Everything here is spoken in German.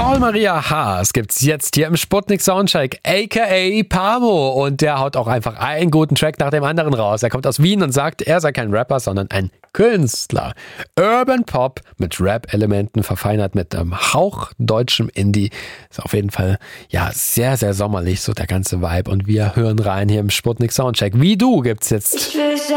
Paul Maria Haas gibt's jetzt hier im Sputnik Soundcheck, aka Pamo. Und der haut auch einfach einen guten Track nach dem anderen raus. Er kommt aus Wien und sagt, er sei kein Rapper, sondern ein Künstler. Urban Pop mit Rap-Elementen, verfeinert mit einem Hauch deutschem Indie. Ist auf jeden Fall ja sehr, sehr sommerlich, so der ganze Vibe. Und wir hören rein hier im Sputnik Soundcheck. Wie du gibt's jetzt